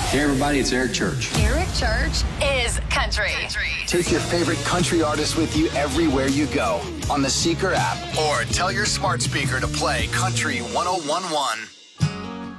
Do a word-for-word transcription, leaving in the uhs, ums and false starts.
Hey everybody, it's Eric Church. Eric Church is country. Take your favorite country artist with you everywhere you go on the Seeker app or tell your smart speaker to play Country one oh one one.